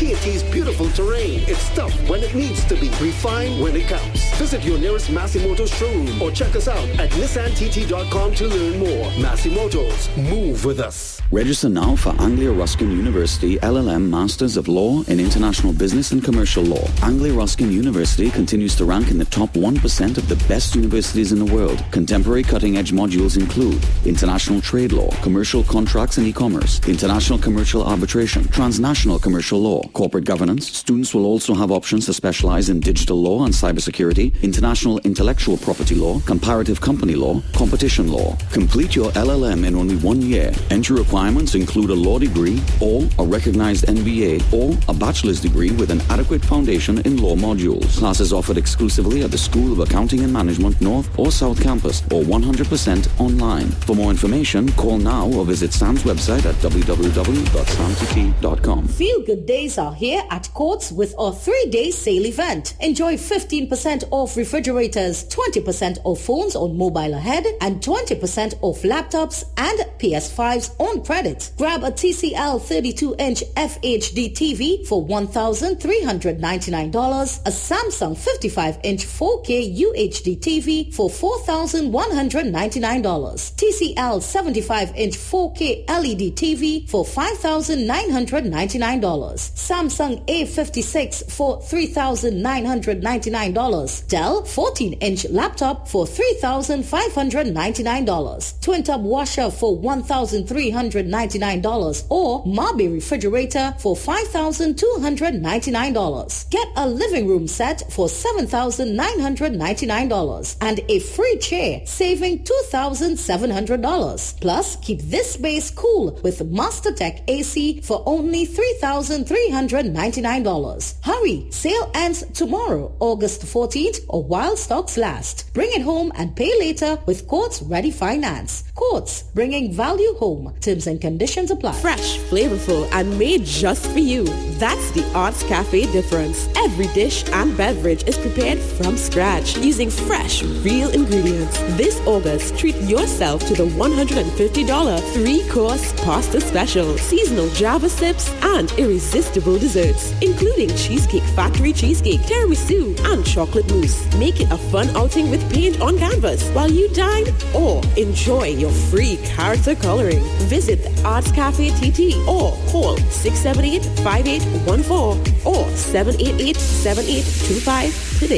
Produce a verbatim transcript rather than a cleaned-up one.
T and T's beautiful terrain. It's tough when it needs to be, refined when it counts. Visit your nearest Masimoto showroom or check us out at nissan t t dot com to learn more. Masimoto's, move with us. Register now for Anglia Ruskin University L L M Masters of Law in International Business and Commercial Law. Anglia Ruskin University continues to rank in the top one percent of the best universities in the world. Contemporary cutting-edge modules include international trade law, commercial contracts and e-commerce, international commercial arbitration, transnational commercial law, corporate governance. Students will also have options to specialize in digital law and cybersecurity, international intellectual property law, comparative company law, competition law. Complete your L L M in only one year. Entry requirements include a law degree or a recognized M B A or a bachelor's degree with an adequate foundation in law modules. Classes offered exclusively at the School of Accounting and Management North or South Campus or one hundred percent online. For more information, call now or visit Sam's website at w w w dot sam t t dot com. Feel good days are here at Courts with our three-day sale event. Enjoy fifteen percent off refrigerators, twenty percent off phones on mobile ahead, and twenty percent off laptops and P S fives on credit. Grab a T C L thirty-two inch F H D T V for one thousand three hundred ninety-nine dollars, a Samsung fifty-five inch four K U H D T V for four thousand one hundred ninety-nine dollars, T C L seventy-five inch four K L E D T V for five thousand nine hundred ninety-nine dollars, Samsung A fifty-six for three thousand nine hundred ninety-nine dollars, Dell fourteen inch laptop for three thousand five hundred ninety-nine dollars, twin tub washer for one thousand three hundred ninety-nine dollars, or Marby refrigerator for five thousand two hundred ninety-nine dollars. Get a living room set for seven thousand nine hundred ninety-nine dollars and a free chair, saving two thousand seven hundred dollars. Plus, keep this space cool with MasterTech A C for only three thousand three hundred ninety-nine dollars. Hurry, sale ends tomorrow, August fourteenth, or while stocks last. Bring it home and pay later with Courts Ready Finance. Courts, bringing value home. Terms and conditions apply. Fresh, flavorful, and made just for you. That's the Arts Cafe difference. Every dish and beverage is prepared from scratch using fresh, real ingredients. This August, treat yourself to the one hundred fifty dollars three-course pasta special, seasonal Java sips, and irresistible desserts, including Cheesecake Factory cheesecake, tiramisu, and chocolate mousse. Make it a fun outing with paint on canvas while you dine or enjoy your free character coloring. Visit the Arts Cafe T T or call six seven eight, five eight one four or seven eight eight, seven eight two five today.